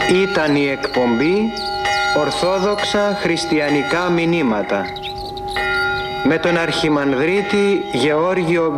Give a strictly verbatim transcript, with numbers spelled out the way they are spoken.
Ήταν η εκπομπή Ορθόδοξα Χριστιανικά Μηνύματα με τον Αρχιμανδρίτη Γεώργιο